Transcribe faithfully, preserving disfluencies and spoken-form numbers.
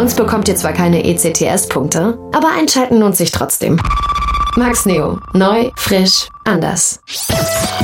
uns bekommt ihr zwar keine E C T S-Punkte, aber einschalten lohnt sich trotzdem. Max Neo. Neu, frisch, anders.